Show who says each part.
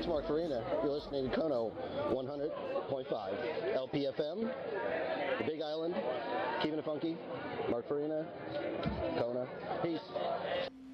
Speaker 1: is Mark Farina. You're listening to Kono 100.5 LPFM, the Big Island, keeping it funky. Mark Farina, Kona. Peace.